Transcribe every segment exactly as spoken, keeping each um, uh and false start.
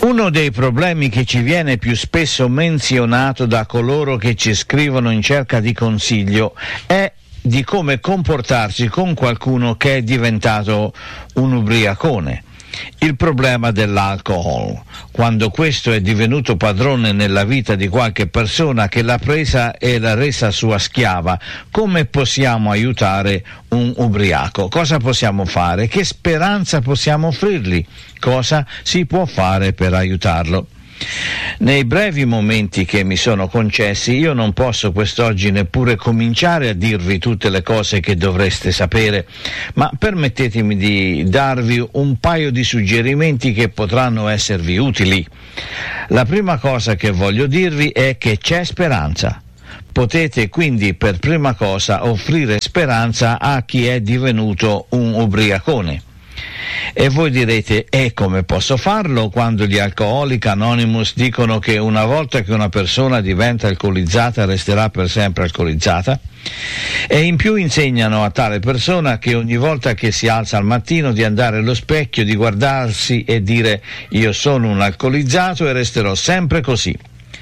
Uno dei problemi che ci viene più spesso menzionato da coloro che ci scrivono in cerca di consiglio è di come comportarsi con qualcuno che è diventato un ubriacone. Il problema dell'alcol, quando questo è divenuto padrone nella vita di qualche persona che l'ha presa e l'ha resa sua schiava, come possiamo aiutare un ubriaco? Cosa possiamo fare? Che speranza possiamo offrirgli? Cosa si può fare per aiutarlo? Nei brevi momenti che mi sono concessi, io non posso quest'oggi neppure cominciare a dirvi tutte le cose che dovreste sapere, ma permettetemi di darvi un paio di suggerimenti che potranno esservi utili. La prima cosa che voglio dirvi è che c'è speranza. Potete quindi per prima cosa offrire speranza a chi è divenuto un ubriacone. E voi direte, e come posso farlo quando gli Alcoholics Anonymous dicono che una volta che una persona diventa alcolizzata resterà per sempre alcolizzata? E in più insegnano a tale persona che ogni volta che si alza al mattino di andare allo specchio, di guardarsi e dire io sono un alcolizzato e resterò sempre così.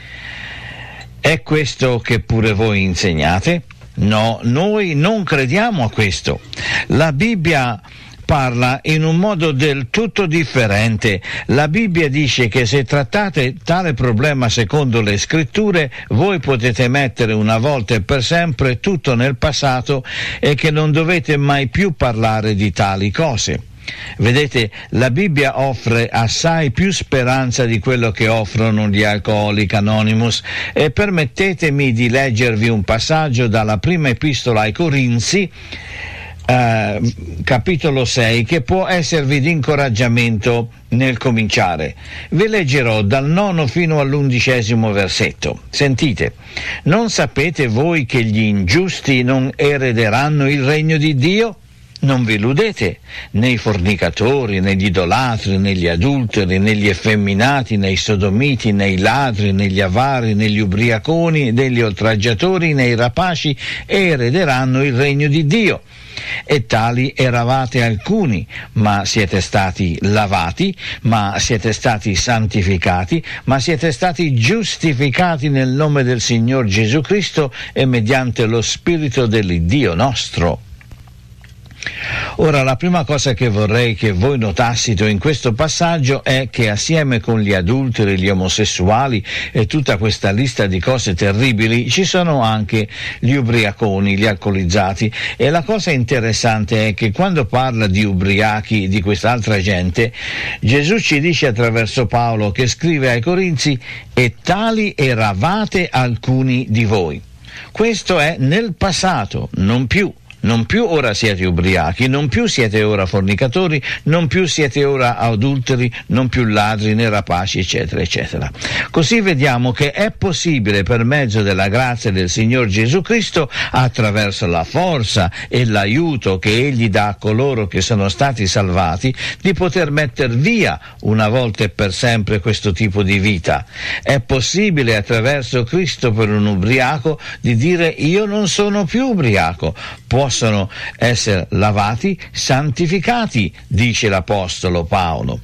È questo che pure voi insegnate? No, noi non crediamo a questo. La Bibbia parla in un modo del tutto differente. La Bibbia dice che se trattate tale problema secondo le scritture, voi potete mettere una volta e per sempre tutto nel passato e che non dovete mai più parlare di tali cose. Vedete, la Bibbia offre assai più speranza di quello che offrono gli Alcoholics Anonymous, e permettetemi di leggervi un passaggio dalla prima epistola ai Corinzi, Uh, capitolo sei, che può esservi di incoraggiamento nel cominciare. Vi leggerò dal nono fino all'undicesimo versetto. Sentite: non sapete voi che gli ingiusti non erederanno il regno di Dio? Non vi illudete, né i fornicatori, né gli idolatri, né gli adulteri, né gli effeminati, né i sodomiti, né i ladri, né gli avari, né gli ubriaconi, né gli oltraggiatori, né i rapaci erederanno il regno di Dio. E tali eravate alcuni, ma siete stati lavati, ma siete stati santificati, ma siete stati giustificati nel nome del Signor Gesù Cristo e mediante lo Spirito dell'Iddio nostro. Ora, la prima cosa che vorrei che voi notassite in questo passaggio è che assieme con gli adulteri, gli omosessuali e tutta questa lista di cose terribili ci sono anche gli ubriaconi, gli alcolizzati, e la cosa interessante è che quando parla di ubriachi, di quest'altra gente, Gesù ci dice attraverso Paolo, che scrive ai Corinzi, e tali eravate alcuni di voi. Questo è nel passato, non più. Non più ora siete ubriachi, non più siete ora fornicatori, non più siete ora adulteri, non più ladri né rapaci, eccetera, eccetera. Così vediamo che è possibile, per mezzo della grazia del Signor Gesù Cristo, attraverso la forza e l'aiuto che Egli dà a coloro che sono stati salvati, di poter metter via una volta e per sempre questo tipo di vita. È possibile attraverso Cristo per un ubriaco di dire io non sono più ubriaco. Può possono essere lavati, santificati, dice l'Apostolo Paolo.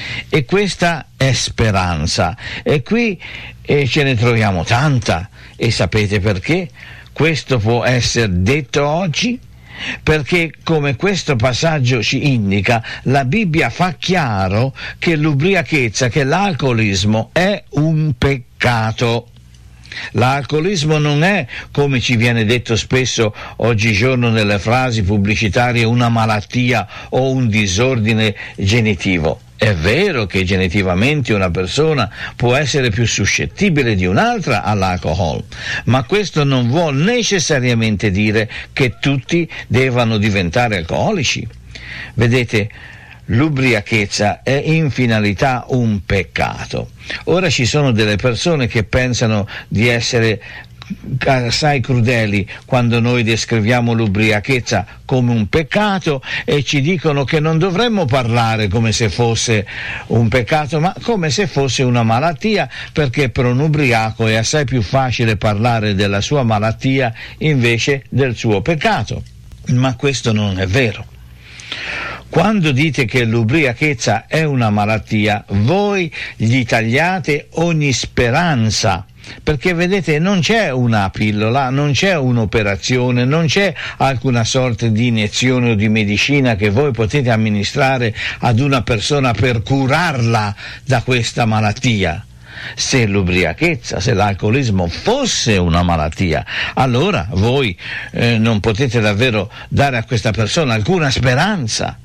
E questa è speranza. E qui eh, ce ne troviamo tanta. E sapete perché? Questo può essere detto oggi? Perché, come questo passaggio ci indica, la Bibbia fa chiaro che l'ubriachezza, che l'alcolismo è un peccato. L'alcolismo non è, come ci viene detto spesso oggigiorno nelle frasi pubblicitarie, una malattia o un disordine genitivo. È vero che genetivamente una persona può essere più suscettibile di un'altra all'alcol, ma questo non vuol necessariamente dire che tutti devono diventare alcolici. Vedete, l'ubriachezza è in finalità un peccato. Ora ci sono delle persone che pensano di essere assai crudeli quando noi descriviamo l'ubriachezza come un peccato e ci dicono che non dovremmo parlare come se fosse un peccato, ma come se fosse una malattia, perché per un ubriaco è assai più facile parlare della sua malattia invece del suo peccato. Ma questo non è vero. Quando dite che l'ubriachezza è una malattia, voi gli tagliate ogni speranza, perché vedete non c'è una pillola, non c'è un'operazione, non c'è alcuna sorta di iniezione o di medicina che voi potete amministrare ad una persona per curarla da questa malattia. Se l'ubriachezza, se l'alcolismo fosse una malattia, allora voi eh, non potete davvero dare a questa persona alcuna speranza.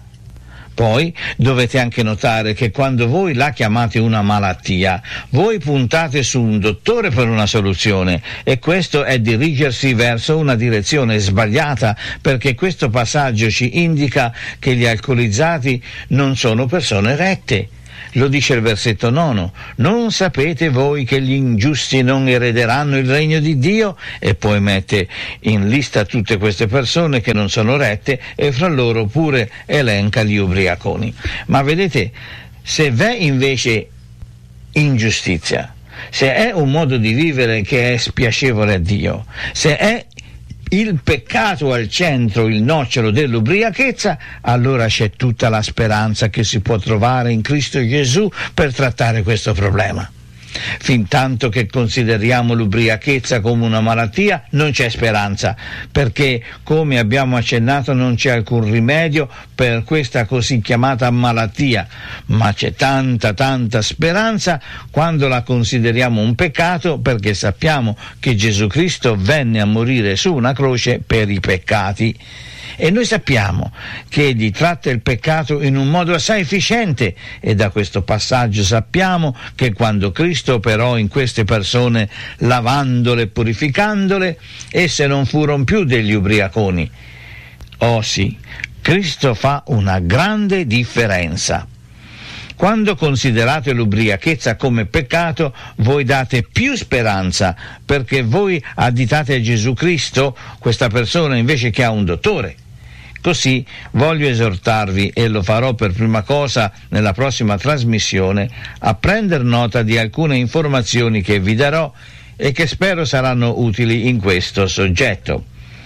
Poi dovete anche notare che quando voi la chiamate una malattia, voi puntate su un dottore per una soluzione, e questo è dirigersi verso una direzione sbagliata, perché questo passaggio ci indica che gli alcolizzati non sono persone rette. Lo dice il versetto nono: non sapete voi che gli ingiusti non erederanno il regno di Dio? E poi mette in lista tutte queste persone che non sono rette, e fra loro pure elenca gli ubriaconi. Ma vedete, se v'è invece ingiustizia, se è un modo di vivere che è spiacevole a Dio, se è il peccato al centro, il nocciolo dell'ubriachezza, allora c'è tutta la speranza che si può trovare in Cristo Gesù per trattare questo problema. Fintanto che consideriamo l'ubriachezza come una malattia, non c'è speranza, perché, come abbiamo accennato, non c'è alcun rimedio per questa così chiamata malattia, ma c'è tanta tanta speranza quando la consideriamo un peccato, perché sappiamo che Gesù Cristo venne a morire su una croce per i peccati. E noi sappiamo che egli tratta il peccato in un modo assai efficiente, e da questo passaggio sappiamo che quando Cristo operò in queste persone, lavandole e purificandole, esse non furono più degli ubriaconi. Oh sì, Cristo fa una grande differenza. Quando considerate l'ubriachezza come peccato, voi date più speranza, perché voi additate a Gesù Cristo questa persona invece che a un dottore. Così voglio esortarvi, e lo farò per prima cosa nella prossima trasmissione, a prendere nota di alcune informazioni che vi darò e che spero saranno utili in questo soggetto.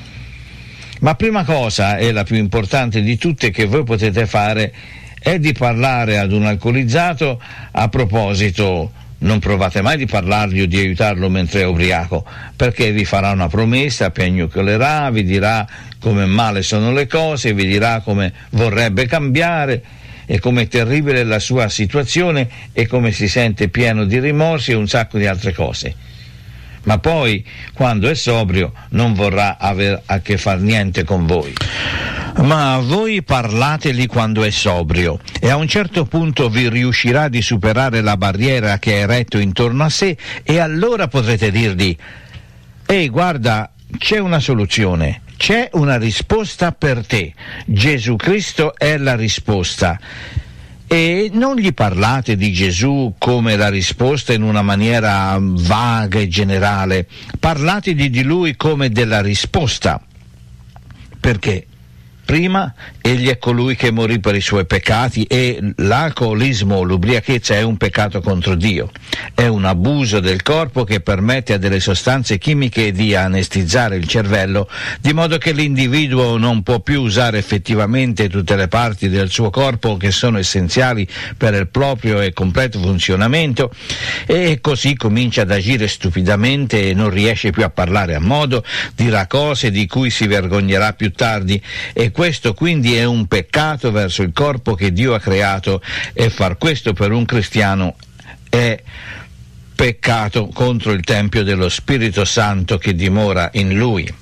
Ma prima cosa, e la più importante di tutte che voi potete fare, è di parlare ad un alcolizzato a proposito. Non provate mai di parlargli o di aiutarlo mentre è ubriaco, perché vi farà una promessa, piagnucolerà, vi dirà come male sono le cose, vi dirà come vorrebbe cambiare e come terribile è la sua situazione e come si sente pieno di rimorsi e un sacco di altre cose. Ma poi, quando è sobrio, non vorrà aver a che far niente con voi. Ma voi parlateli quando è sobrio, e a un certo punto vi riuscirà di superare la barriera che è eretto intorno a sé, e allora potrete dirgli: ehi, guarda, c'è una soluzione, c'è una risposta per te, Gesù Cristo è la risposta. E non gli parlate di Gesù come la risposta in una maniera vaga e generale, parlate di Lui come della risposta, perché prima, egli è colui che morì per i suoi peccati, e l'alcolismo, l'ubriachezza è un peccato contro Dio, è un abuso del corpo che permette a delle sostanze chimiche di anestizzare il cervello, di modo che l'individuo non può più usare effettivamente tutte le parti del suo corpo che sono essenziali per il proprio e completo funzionamento, e così comincia ad agire stupidamente e non riesce più a parlare a modo, dirà cose di cui si vergognerà più tardi, e questo quindi è un peccato verso il corpo che Dio ha creato, e far questo per un cristiano è peccato contro il Tempio dello Spirito Santo che dimora in lui.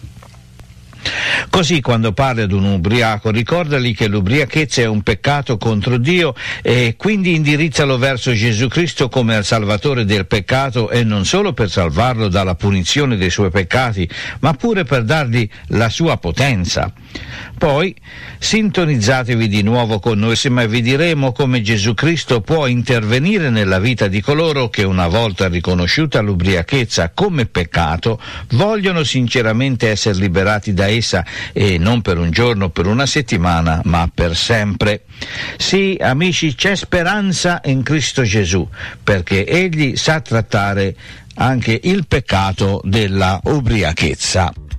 Così, quando parli ad un ubriaco, ricordagli che l'ubriachezza è un peccato contro Dio, e quindi indirizzalo verso Gesù Cristo come al Salvatore del peccato, e non solo per salvarlo dalla punizione dei suoi peccati, ma pure per dargli la sua potenza. Poi sintonizzatevi di nuovo con noi, e vi diremo come Gesù Cristo può intervenire nella vita di coloro che, una volta riconosciuta l'ubriachezza come peccato, vogliono sinceramente essere liberati da essa, e non per un giorno, per una settimana, ma per sempre. Sì, amici, c'è speranza in Cristo Gesù, perché Egli sa trattare anche il peccato della ubriachezza.